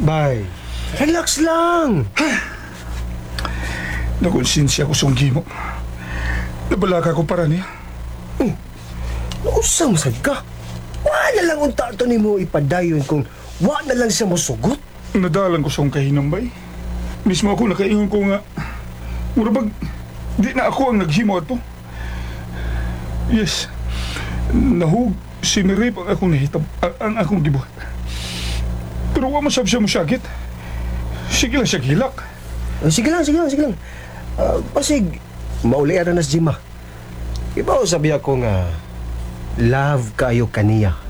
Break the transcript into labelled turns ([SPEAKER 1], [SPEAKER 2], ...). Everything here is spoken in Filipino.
[SPEAKER 1] Bay, relax lang.
[SPEAKER 2] Nakonsensya ko sunggi mo. Nabalaka ko para niya.
[SPEAKER 1] Nausang sad ka. Wala lang unta ito ni mo ipadayon kung wala lang siya mosugot.
[SPEAKER 2] Nadalan ko siyang kahinambay. Mismo ako nakaingon ko nga. Murabag, di na ako ang naghimo ito. Yes, nahug, sinirip ang akong nahitab, ang akong gibuhat. Pero wa masab siya mosyagit. Sige lang siya gilak.
[SPEAKER 1] Sige lang. Pasig, mauli na nas Jima. Ibaw sabi ako nga, love kayo kaniya.